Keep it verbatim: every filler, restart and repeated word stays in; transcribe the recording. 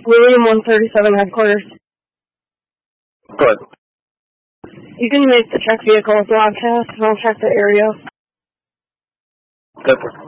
William one thirty-seven headquarters. Good. You can make the check vehicle broadcast, and I'll check the area. Good.